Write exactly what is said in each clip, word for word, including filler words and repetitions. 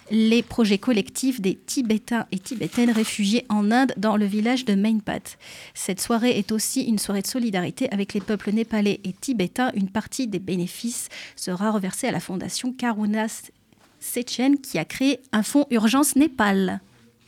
les projets collectifs des Tibétains et Tibétaines réfugiés en Inde dans le village de Mainpat. Cette soirée est aussi une soirée de solidarité avec les peuples népalais et tibétains. Une partie des bénéfices sera reversée à la fondation Karuna Sechen qui a créé un fonds Urgence Népal.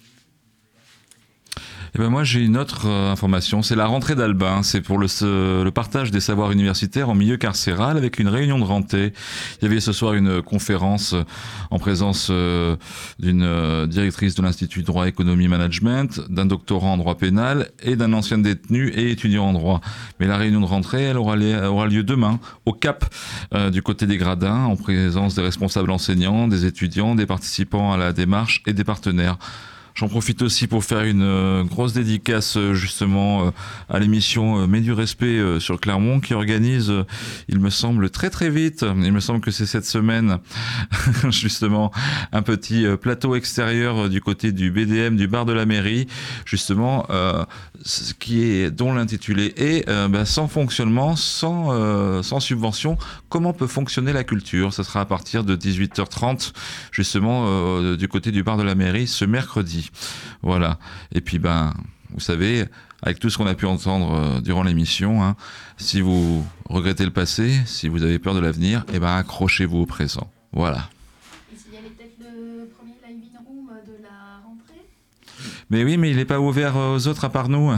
Eh ben moi, j'ai une autre euh, information. C'est la rentrée d'Albin. C'est pour le, ce, le partage des savoirs universitaires en milieu carcéral avec une réunion de rentrée. Il y avait ce soir une conférence en présence euh, d'une euh, directrice de l'Institut Droit, Économie, Management, d'un doctorant en droit pénal et d'un ancien détenu et étudiant en droit. Mais la réunion de rentrée, elle aura, les, aura lieu demain au Cap, euh, du côté des Gradins, en présence des responsables enseignants, des étudiants, des participants à la démarche et des partenaires. J'en profite aussi pour faire une euh, grosse dédicace euh, justement euh, à l'émission euh, Mets du respect euh, sur Clermont qui organise, euh, il me semble très très vite, il me semble que c'est cette semaine justement un petit euh, plateau extérieur euh, du côté du B D M du bar de la mairie, justement euh, ce qui est dont l'intitulé est euh, bah, sans fonctionnement, sans euh, sans subvention, comment peut fonctionner la culture. Ça sera à partir de dix-huit heures trente justement euh, du côté du bar de la mairie ce mercredi. Voilà. Et puis, ben, vous savez, avec tout ce qu'on a pu entendre euh, durant l'émission, hein, si vous regrettez le passé, si vous avez peur de l'avenir, eh ben, accrochez-vous au présent. Voilà. Et s'il y avait peut-être le premier live in room de la rentrée ? Mais oui, mais il n'est pas ouvert aux autres à part nous.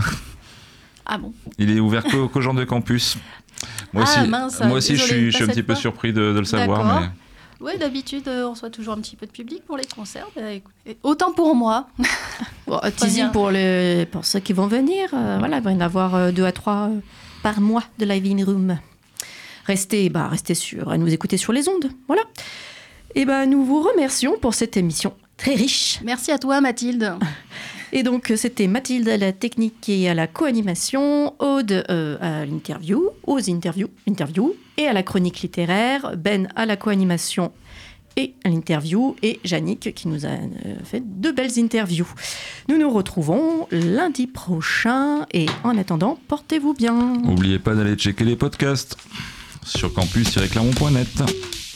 Ah bon ? Il est ouvert qu'aux, qu'aux gens de campus. Moi ah, aussi, mince, moi aussi je désolé, suis, je suis un cette petit peu fois. surpris de, de le savoir. D'accord. Mais... Oui, d'habitude, euh, on reçoit toujours un petit peu de public pour les concerts. Bah, écoutez, autant pour moi. Bon, teasing pour, le, pour ceux qui vont venir. Euh, voilà, il va y en avoir euh, deux à trois euh, par mois de live in room. Restez, bah, restez sur, à nous écouter sur les ondes. Voilà. Et ben, bah, nous vous remercions pour cette émission très riche. Merci à toi, Mathilde. Et donc, c'était Mathilde à la technique et à la co-animation, Aude euh, à l'interview, aux interviews, interview, et à la chronique littéraire, Ben à la co-animation et à l'interview, et Yannick qui nous a euh, fait de belles interviews. Nous nous retrouvons lundi prochain, et en attendant, portez-vous bien. N'oubliez pas d'aller checker les podcasts sur campus tiret clermont point net.